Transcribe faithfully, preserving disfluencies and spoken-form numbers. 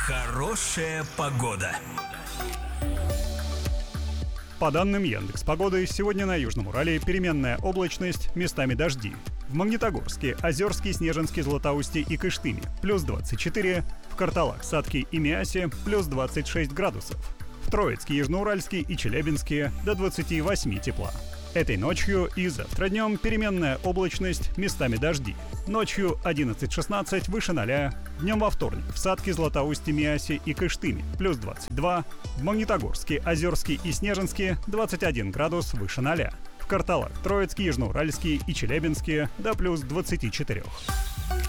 Хорошая погода. По данным Яндекс.Погоды, сегодня на Южном Урале переменная облачность, местами дожди. В Магнитогорске, Озерске, Снежинске, Златоусте и Кыштыме – плюс двадцать четыре, в Карталах-Сатке и Миасе – плюс двадцать шесть градусов, в Троицке, Южноуральске и Челябинске – до двадцати восьми тепла. Этой ночью и завтра днем переменная облачность, местами дожди. Ночью одиннадцать-шестнадцать выше ноля. Днем во вторник в Сатке, Златоусте, Миасе и Кыштыме плюс двадцать два. В Магнитогорске, Озерске и Снежинске двадцать один градус выше ноля. В Карталах, Троицке, Южноуральске и Челябинске до плюс двадцати четырёх.